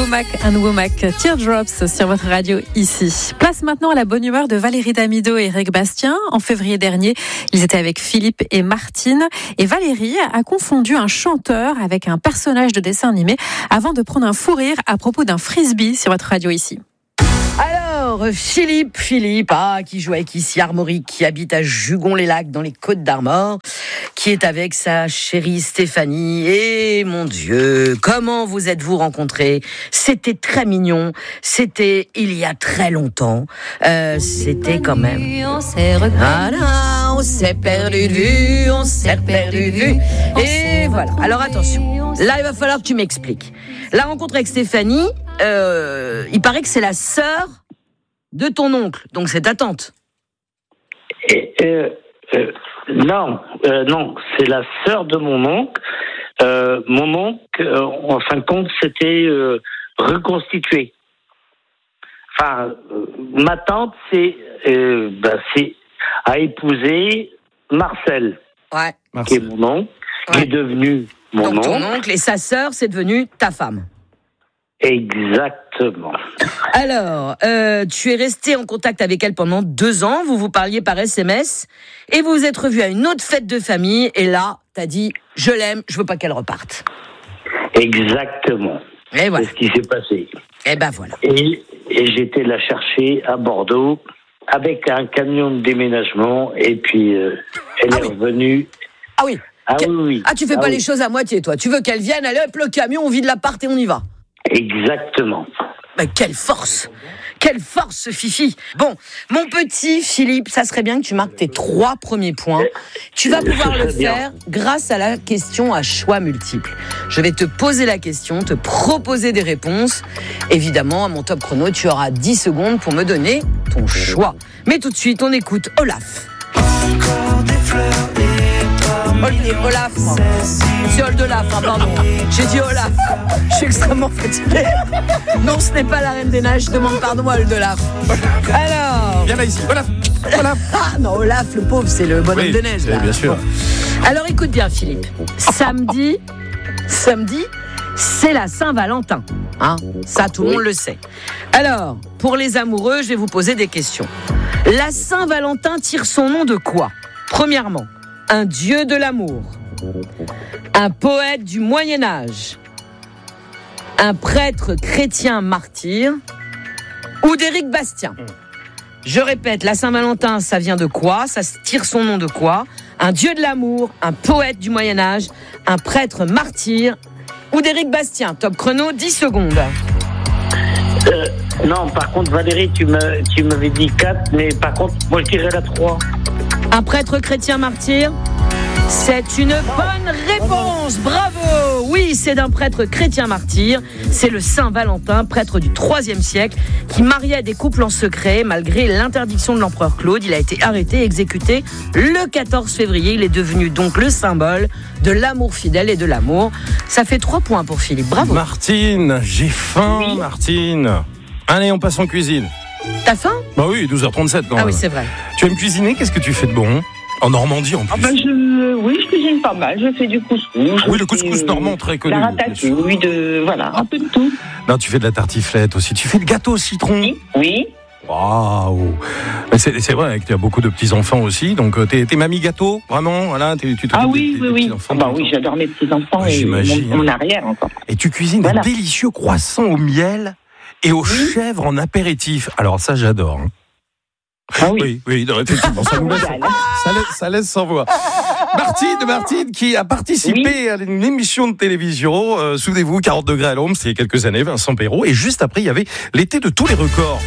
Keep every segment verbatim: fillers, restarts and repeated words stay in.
Womack and Womack, Teardrops sur votre radio ici. Place maintenant à la bonne humeur de Valérie Damido et Eric Bastien. En février dernier, ils étaient avec Philippe et Martine. Et Valérie a confondu un chanteur avec un personnage de dessin animé avant de prendre un fou rire à propos d'un frisbee sur votre radio ici. Alors, Philippe, Philippe, ah, qui joue avec Issy Armorique, qui habite à Jugon-les-Lacs dans les Côtes-d'Armor, qui est avec sa chérie Stéphanie. Et mon Dieu, comment vous êtes-vous rencontrés ? C'était très mignon. C'était il y a très longtemps. Euh, c'était quand même. Voilà, on s'est perdu de vue, on s'est perdu de vue. Et voilà. Alors attention, là il va falloir que tu m'expliques. La rencontre avec Stéphanie, euh, il paraît que c'est la sœur de ton oncle, donc c'est ta tante. Et, euh, euh, non, euh, non, c'est la sœur de mon oncle. Euh, mon oncle, euh, en fin de compte, s'était euh, reconstitué. Enfin, euh, ma tante, c'est, euh, bah, c'est a épousé Marcel, Ouais. qui est mon oncle, Ouais. qui est devenu mon Donc oncle. ton oncle et sa sœur, c'est devenu ta femme. Exactement. Alors, euh, tu es resté en contact avec elle pendant deux ans, vous vous parliez par S M S, et vous vous êtes revus à une autre fête de famille, et là, t'as dit, je l'aime, je veux pas qu'elle reparte. Exactement. Et voilà. C'est ce qui s'est passé. Et ben voilà. Et, et j'étais la chercher à Bordeaux avec un camion de déménagement, et puis euh, elle Ah est oui. revenue. Ah oui. Ah Que- oui, oui. Ah, tu fais Ah pas oui. les choses à moitié, toi. Tu veux qu'elle vienne, allez hop, le camion, on vide l'appart et on y va. Exactement. Ben, quelle force! Quelle force, ce Fifi! Bon, mon petit Philippe, ça serait bien que tu marques tes trois premiers points. Tu vas pouvoir le serait bien. faire grâce à la question à choix multiples. Je vais te poser la question, te proposer des réponses. Évidemment, à mon top chrono, tu auras dix secondes pour me donner ton choix. Mais tout de suite, on écoute Olaf. Olivier, Olaf, moi. C'est Olaf, hein, pardon. J'ai dit Olaf. Je suis extrêmement fatiguée. Non, ce n'est pas la Reine des Neiges. Je demande pardon à Olaf. Alors. Viens là ici, Olaf, Olaf. Ah non, Olaf, le pauvre, c'est le bonhomme Oui, de neige. Là. bien sûr. Bon. Alors écoute bien, Philippe. Samedi, samedi, c'est la Saint-Valentin. Hein, ça, tout le monde le sait. Alors, pour les amoureux, je vais vous poser des questions. La Saint-Valentin tire son nom de quoi ? Premièrement, un dieu de l'amour, un poète du Moyen-Âge, un prêtre chrétien martyr ou d'Éric Bastien. Je répète, la Saint-Valentin, ça vient de quoi ? Ça tire son nom de quoi ? Un dieu de l'amour, un poète du Moyen-Âge, un prêtre martyr ou d'Éric Bastien. Top chrono, dix secondes. Euh, non, par contre, Valérie, tu, me, tu m'avais dit quatre, mais par contre, moi, je dirais la trois. Un prêtre chrétien martyr ? C'est une bonne réponse, bravo! Oui, c'est d'un prêtre chrétien martyr. C'est le Saint Valentin, prêtre du troisième siècle, qui mariait des couples en secret malgré l'interdiction de l'empereur Claude. Il a été arrêté et exécuté le quatorze février. Il est devenu donc le symbole de l'amour fidèle et de l'amour. Ça fait trois points pour Philippe, bravo. Martine, j'ai faim, Oui. Martine. Allez, on passe en cuisine. T'as faim ? Bah oui, douze heures trente-sept quand Ah même. oui, c'est vrai. Tu aimes cuisiner ? Qu'est-ce que tu fais de bon ? En Normandie en plus. Ah ben je, oui, je cuisine pas mal. Je fais du couscous. Oui, je le couscous fais, normand très connu. La bien sûr. ratatouille, de voilà, un peu de tout. Non, tu fais de la tartiflette aussi. Tu fais le gâteau au citron. Oui, oui. Waouh. Mais C'est, c'est vrai que tu as beaucoup de petits-enfants aussi. Donc, euh, t'es, t'es mamie gâteau, vraiment voilà, t'es, tu t'occupes Ah des- oui, des- oui, des oui. petits-enfants, Ah bah tout le oui, temps. j'adore mes petits enfants Ouais, et j'imagine. mon, mon arrière encore. Et tu cuisines Voilà. des délicieux croissants au miel et aux chèvres en apéritif. Alors ça, j'adore. hein. Ah oui. Oui, oui, non, effectivement, ça nous laisse, ça laisse, ça laisse sans voix. Martine, Martine, qui a participé Oui. à une émission de télévision, euh, souvenez-vous, quarante degrés à l'ombre, c'est il y a quelques années, Vincent Perrault, et juste après, il y avait l'été de tous les records.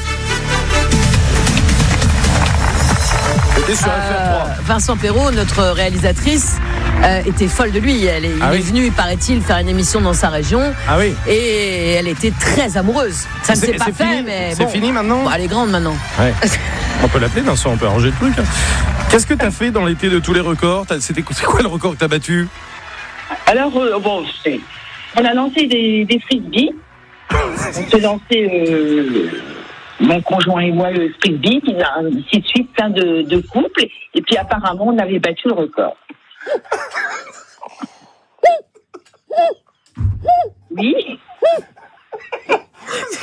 C'était sur F R trois. Euh, Vincent Perrault, notre réalisatrice, euh, était folle de lui. Elle est, Ah il oui. est venu, paraît-il, faire une émission dans sa région. Ah oui. Et elle était très amoureuse. Ça ne C'est- s'est pas c'est fait, fini mais C'est bon. fini maintenant Bon, elle est grande maintenant. Ouais. On peut l'appeler Vincent, on peut arranger le truc. hein. Qu'est-ce que t'as fait dans l'été de tous les records T'as- C'était c'est quoi le record que t'as battu Alors, euh, bon, c'est, on a lancé des, des frisbees. On s'est lancé, euh, mon conjoint et moi, le frisbee, qui a ainsi de suite plein de, de couples. Et puis apparemment, on avait battu le record. Oui.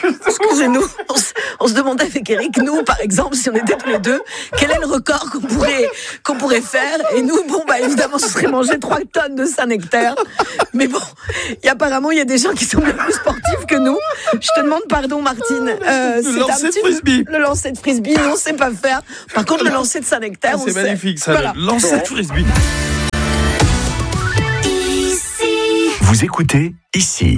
Excusez-nous, on se, on se demandait avec Eric, nous par exemple, si on était tous les deux, quel est le record qu'on pourrait, qu'on pourrait faire. Et nous, bon, bah évidemment, ce serait manger trois tonnes de Saint-Nectaire. Mais bon, y, apparemment, il y a des gens qui sont plus sportifs que nous. Je te demande pardon, Martine. Euh, le lancer de frisbee. Le lancer de frisbee, non, on sait pas faire. Par contre, le lancer de Saint-Nectaire, ah, on c'est sait. magnifique, ça, voilà. Le lancer de frisbee. Vous écoutez ici.